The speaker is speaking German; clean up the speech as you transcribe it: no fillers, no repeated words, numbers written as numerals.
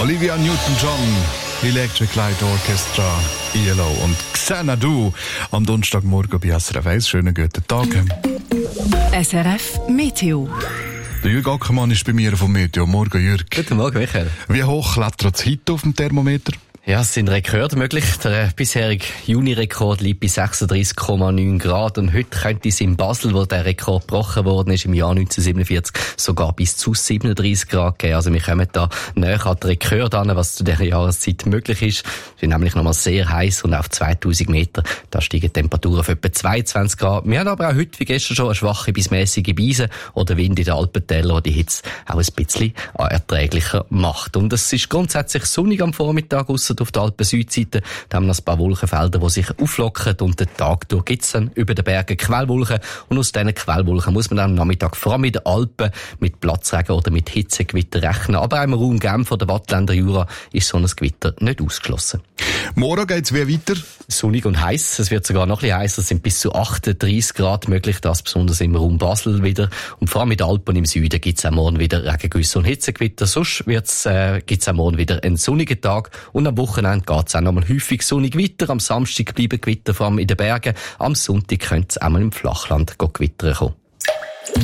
Olivia Newton-John, Electric Light Orchestra, ELO und Xanadu am Donnerstagmorgen bei SRF 1. Schönen guten Tag. SRF Meteo. Der Jürg Ackermann ist bei mir vom Meteo. Morgen, Jürg. Guten Morgen, Michael. Wie hoch klettert es heute auf dem Thermometer? Ja, es sind Rekorde möglich. Der bisherige Juni-Rekord liegt bei 36,9 Grad. Und heute könnte es in Basel, wo der Rekord gebrochen worden ist, im Jahr 1947, sogar bis zu 37 Grad geben. Also wir kommen da näher an den Rekord an, was zu dieser Jahreszeit möglich ist. Es wird nämlich nochmal sehr heiß und auf 2000 Meter, da steigen die Temperaturen auf etwa 22 Grad. Wir haben aber auch heute, wie gestern schon, eine schwache bis mäßige Brise oder Wind in den Alpentälern, die die Hitze auch ein bisschen erträglicher macht. Und es ist grundsätzlich sonnig am Vormittag, auf der Alpen-Südseite. Da haben wir noch ein paar Wolkenfelder, die sich auflockern und den Tag durch gibt es dann über den Bergen Quellwolken. Und aus diesen Quellwolken muss man dann am Nachmittag vor allem in den Alpen mit Platzregen oder mit Hitzegewitter rechnen. Aber auch im Raum Genf oder Wattländer Jura ist so ein Gewitter nicht ausgeschlossen. Morgen geht's wie weiter? Sonnig und heiß. Es wird sogar noch ein bisschen heißer. Es sind bis zu 38 Grad möglich. Das besonders im Raum Basel wieder. Und vor allem in den Alpen im Süden gibt es auch morgen wieder Regengüsse und Hitzegewitter. Sonst gibt's auch morgen wieder einen sonnigen Tag. Und am Wochenende geht es auch noch mal häufig sonnig weiter. Am Samstag bleiben Gewitter vor allem in den Bergen. Am Sonntag könnte es auch mal im Flachland Gewitter kommen.